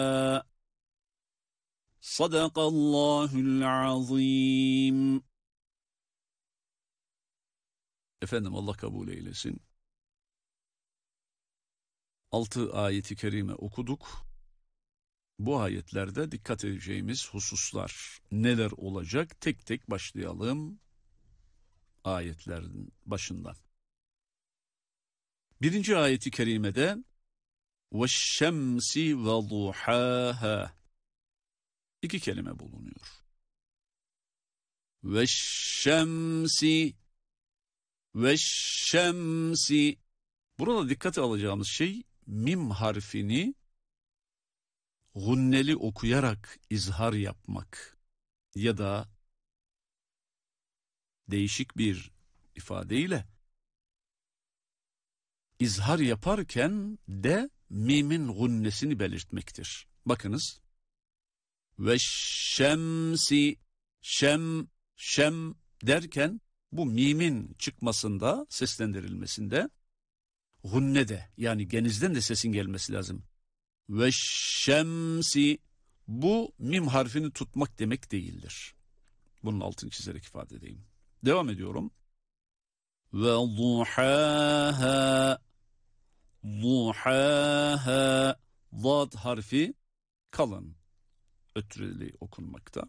Sadakallahul azim. Efendim Allah kabul eylesin. 6 ayeti kerime okuduk. Bu ayetlerde dikkat edeceğimiz hususlar neler olacak? Tek tek başlayalım ayetlerin başından. Birinci ayeti kerimede veşşemsi ve duhaha 2 kelime bulunuyor. Veşşemsi veşşemsi. Burada dikkate alacağımız şey mim harfini gunneli okuyarak izhar yapmak ya da değişik bir ifadeyle izhar yaparken de mimin gunnesini belirtmektir. Bakınız. Ve şemsi şem derken bu mimin çıkmasında, seslendirilmesinde gunne de yani genizden de sesin gelmesi lazım. Ve şemsi bu mim harfini tutmak demek değildir. Bunun altını çizerek ifade edeyim. Devam ediyorum. Ve duhaha duhaha zat harfi kalın ötreli okunmakta.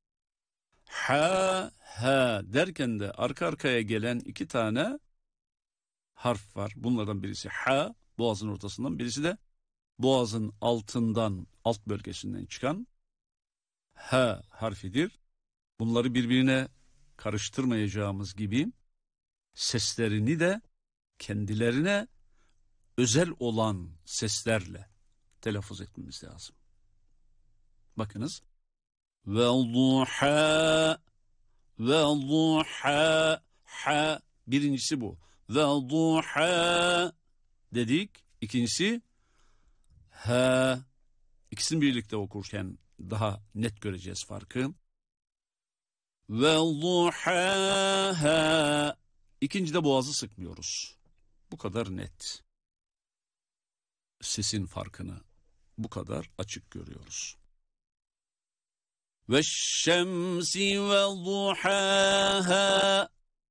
Ha derken de arka arkaya gelen 2 tane harf var. Bunlardan birisi ha, boğazın ortasından, birisi de boğazın altından, alt bölgesinden çıkan ha harfidir. Bunları birbirine karıştırmayacağımız gibi seslerini de kendilerine özel olan seslerle telaffuz etmemiz lazım. Bakınız. Ve duha ha. Birincisi bu. Ve duha dedik. İkincisi ha. İkisini birlikte okurken daha net göreceğiz farkı. Ve duhaha. İkincide boğazı sıkmıyoruz. Bu kadar net. Sesin farkını bu kadar açık görüyoruz. Ve şemsi ve duhaha.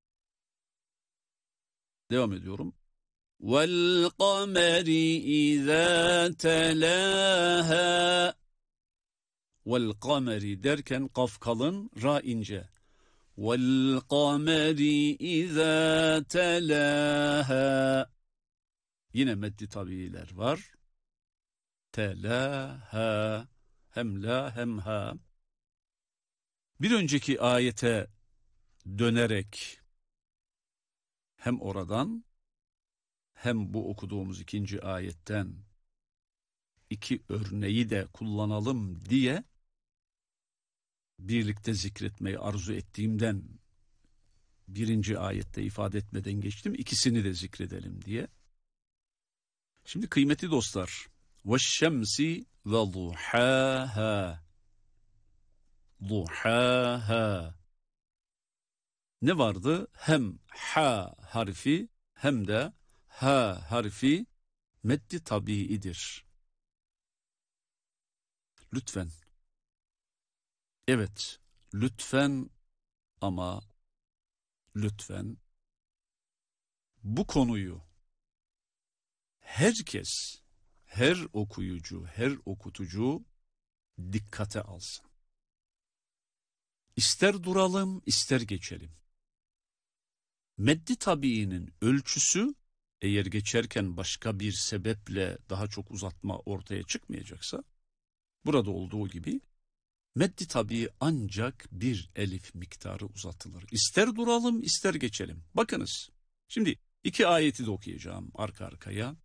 Devam ediyorum. Vel kameri izâ telâhâ. Vel kameri derken kaf kalın, ra ince. Vel kameri izâ telâhâ. Yine meddi tabiiler var. Telâhâ. Hem la hem ha. Bir önceki ayete dönerek hem oradan hem bu okuduğumuz 2. ayetten 2 örneği de kullanalım diye birlikte zikretmeyi arzu ettiğimden 1. ayette ifade etmeden geçtim. İkisini de zikredelim diye. Şimdi kıymetli dostlar, veşşemsi ve duhaha. Duhaha. Ne vardı? Hem ha harfi hem de ha harfi meddi tabiidir. Lütfen. Evet, lütfen ama lütfen bu konuyu herkes, her okuyucu, her okutucu dikkate alsın. İster duralım, ister geçelim. Meddi tabiinin ölçüsü eğer geçerken başka bir sebeple daha çok uzatma ortaya çıkmayacaksa, burada olduğu gibi meddi tabii ancak 1 elif miktarı uzatılır. İster duralım, ister geçelim. Bakınız, şimdi 2 ayeti de okuyacağım arka arkaya.